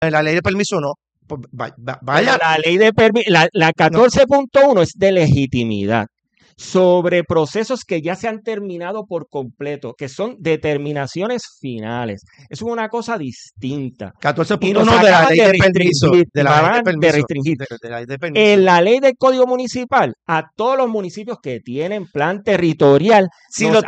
la ley de permiso no. Pues vaya. La ley de permiso, la 14.1 es de legitimidad sobre procesos que ya se han terminado por completo, que son determinaciones finales. Eso es una cosa distinta. 14.1 de la ley de permiso. De la ley de restringir. En la ley del Código Municipal, a todos los municipios que tienen plan territorial, si lo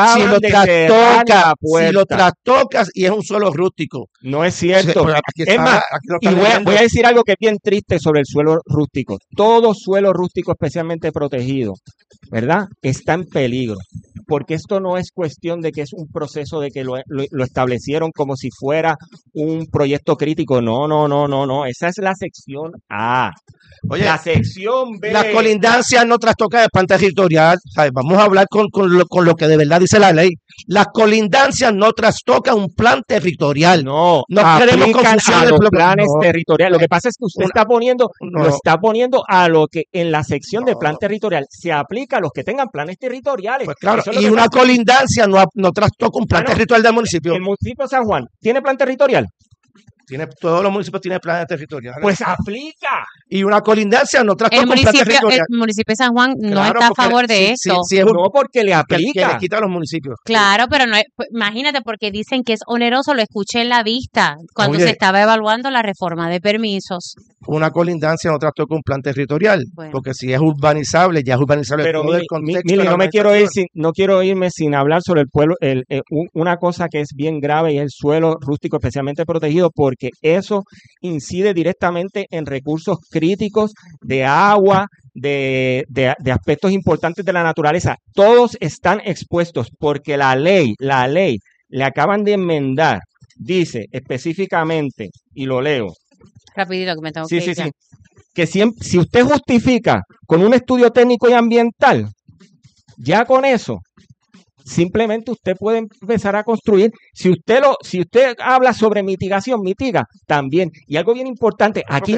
trastocas y es un suelo rústico. No es cierto. Es más, y voy a decir algo que es bien triste sobre el suelo rústico. Todo suelo rústico especialmente protegido, ¿verdad? Está en peligro, porque esto no es cuestión de que es un proceso de que lo establecieron como si fuera un proyecto crítico. No. Esa es la sección A. Oye, la sección B. La colindancia no trastoca el plan territorial. ¿Sabes? Vamos a hablar con lo que de verdad dice la ley. Las colindancias no trastocan un plan territorial. No queremos confusión a los planes territoriales. Lo que pasa es que usted lo está poniendo a lo que en la sección de plan territorial se aplica a los que tengan planes territoriales. Pues claro, y una colindancia no trastoca un plan territorial del municipio. El municipio de San Juan ¿tiene plan territorial? Todos los municipios tienen planes territoriales. Pues aplica. Y una colindancia no trastoca un plan territorial. El municipio de San Juan no está a favor de eso. No, porque le aplica. Que le quita a los municipios. Claro, pero no es, pues, imagínate, porque dicen que es oneroso, lo escuché en la vista cuando se estaba evaluando la reforma de permisos. Una colindancia no trastoca un plan territorial, porque si es urbanizable, ya es urbanizable. Pero todo el contexto. No quiero irme sin hablar sobre el pueblo. Una cosa que es bien grave y es el suelo rústico especialmente protegido, porque eso incide directamente en recursos críticos de agua, de aspectos importantes de la naturaleza. Todos están expuestos porque la ley le acaban de enmendar, dice específicamente, y lo leo. Rapidito que me tengo que ir ya. Que si usted justifica con un estudio técnico y ambiental, ya con eso, simplemente usted puede empezar a construir. Si usted habla sobre mitigación, mitiga también. Y algo bien importante,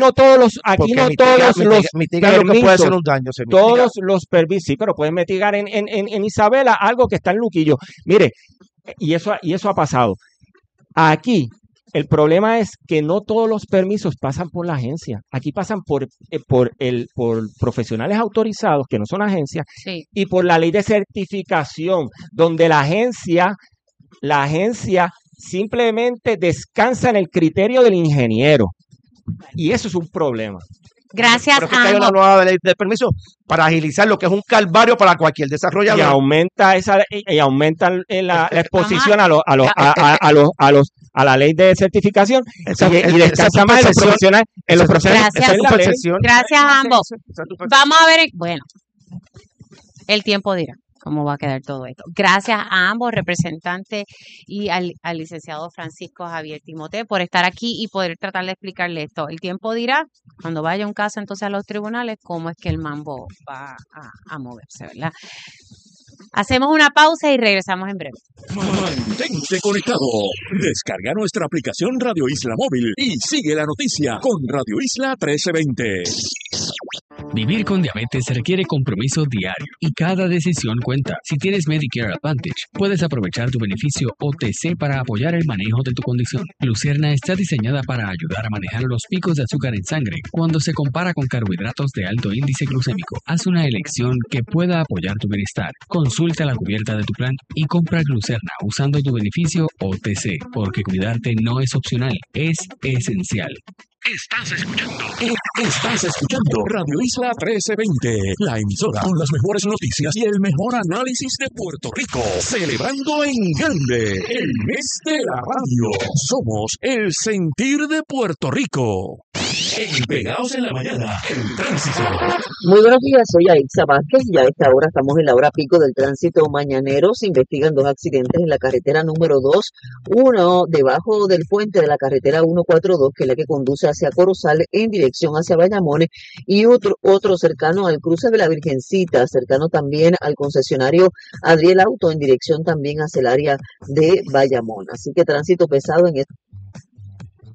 mitigar lo que puede ser un daño. Todos los permisos, sí, pero pueden mitigar en Isabela algo que está en Luquillo. Mire, y eso ha pasado. Aquí el problema es que no todos los permisos pasan por la agencia. Aquí pasan por profesionales autorizados, que no son agencias, y por la ley de certificación, donde la agencia simplemente descansa en el criterio del ingeniero. Y eso es un problema. Gracias a hay una nueva ley de permiso para agilizar lo que es un calvario para cualquier desarrollador. Y aumenta la exposición a la ley de certificación y descansa más en los profesionales. Gracias a ambos. Vamos a ver, bueno, el tiempo dirá cómo va a quedar todo esto. Gracias a ambos representantes y al licenciado Francisco Javier Timote por estar aquí y poder tratar de explicarle esto. El tiempo dirá, cuando vaya un caso entonces a los tribunales, cómo es que el mambo va a moverse, ¿verdad? Hacemos una pausa y regresamos en breve. Mantente conectado. Descarga nuestra aplicación Radio Isla Móvil y sigue la noticia con Radio Isla 1320. Vivir con diabetes requiere compromiso diario y cada decisión cuenta. Si tienes Medicare Advantage, puedes aprovechar tu beneficio OTC para apoyar el manejo de tu condición. Glucerna está diseñada para ayudar a manejar los picos de azúcar en sangre cuando se compara con carbohidratos de alto índice glucémico. Haz una elección que pueda apoyar tu bienestar. Consulta la cubierta de tu plan y compra Glucerna usando tu beneficio OTC, porque cuidarte no es opcional, es esencial. Estás escuchando Radio Isla 1320, la emisora con las mejores noticias y el mejor análisis de Puerto Rico, celebrando en grande el mes de la radio. Somos el sentir de Puerto Rico. Pegados en la mañana, el tránsito. Muy buenos días, soy Aixa Vázquez y a esta hora estamos en la hora pico del tránsito mañanero. Se investigan 2 accidentes en la carretera número 2, uno debajo del puente de la carretera 142, que es la que conduce hacia Corozal en dirección hacia Bayamón, y otro cercano al cruce de la Virgencita, cercano también al concesionario Adriel Auto en dirección también hacia el área de Bayamón. Así que tránsito pesado en